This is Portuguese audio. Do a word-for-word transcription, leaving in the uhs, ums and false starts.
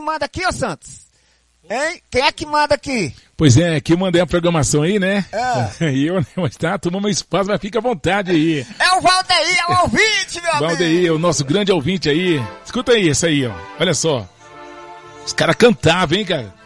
que manda aqui, ô Santos? Hein? Quem é que manda aqui? Pois é, aqui eu mandei a programação aí, né? É. E eu, né, mas tá, tomando meu espaço, mas fica à vontade aí. É o Valdeir, é o ouvinte, meu amigo. Valdeir, o nosso grande ouvinte aí. Escuta aí, essa aí, ó. Olha só. Os caras cantavam, hein, cara?